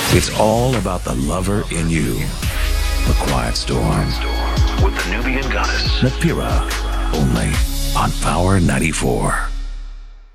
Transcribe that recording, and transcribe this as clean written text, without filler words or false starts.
It's all about the lover in you. The Quiet Storm. With the Nubian Goddess, Napira. Only on Power 94.